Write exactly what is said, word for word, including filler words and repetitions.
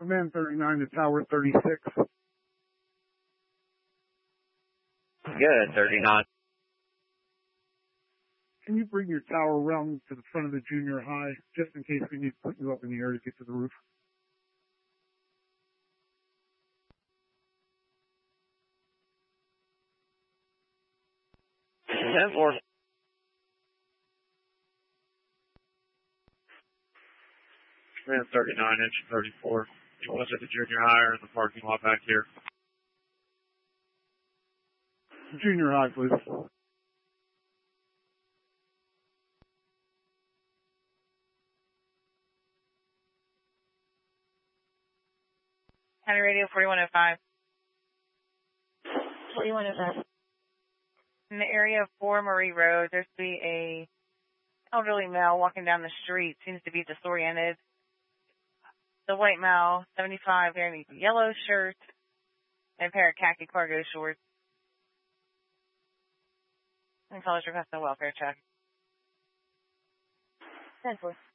Command thirty-nine to Tower thirty-six. Good, thirty-nine. Can you bring your tower around to the front of the junior high, just in case we need to put you up in the air to get to the roof? ten four. Command thirty-nine, engine thirty-four. You want us at the junior high or in the parking lot back here? Junior high, please. County Radio forty-one oh five. forty-one oh five. In the area of four Marie Road, there's to be a elderly male walking down the street. Seems to be disoriented. The white male, seventy-five, wearing a yellow shirt and a pair of khaki cargo shorts. And colors requesting a welfare check. ten four.